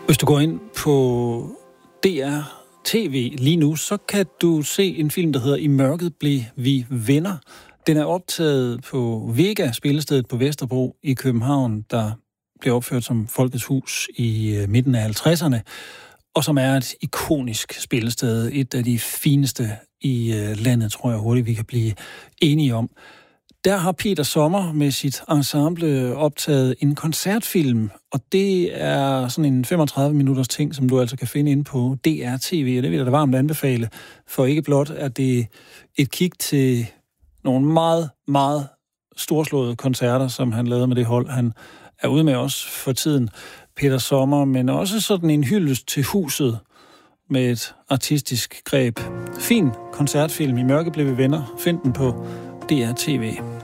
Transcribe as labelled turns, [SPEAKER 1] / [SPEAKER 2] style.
[SPEAKER 1] Hvis du går ind på DR TV lige nu, så kan du se en film, der hedder I mørket blev vi venner. Den er optaget på Vega, spillestedet på Vesterbro i København, der blev opført som Folkets Hus i midten af 50'erne, og som er et ikonisk spillested, et af de fineste i landet, tror jeg hurtigt, vi kan blive enige om. Der har Peter Sommer med sit ensemble optaget en koncertfilm, og det er sådan en 35-minutters ting, som du altså kan finde inde på DR TV, og det vil jeg da varmt anbefale, for ikke blot er det et kig til nogle meget, meget storslåede koncerter, som han lavede med det hold, han er ude med os for tiden, Peter Sommer, men også sådan en hyldest til huset med et artistisk greb. Fin koncertfilm, I mørke blev vi venner. Find den på DR TV.